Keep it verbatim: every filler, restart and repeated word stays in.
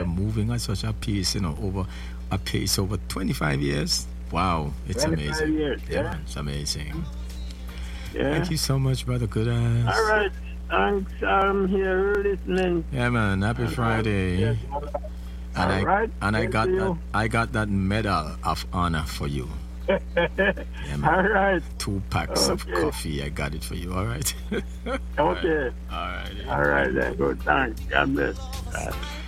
are moving at such a pace, you know, over a pace over twenty-five years. Wow, it's amazing. Years, yeah, yeah. man, it's amazing. Yeah. Thank you so much, brother Kudas. All right. Thanks. I'm here listening. Yeah, man. Happy Friday. Yes. And All I right. and I Thank got you. that I got that medal of honor for you. Yeah, man. All right. Two packs of Okay. coffee. I got it for you. All right. Okay. All right. All right. Then. Good. Thanks. God bless. Bye.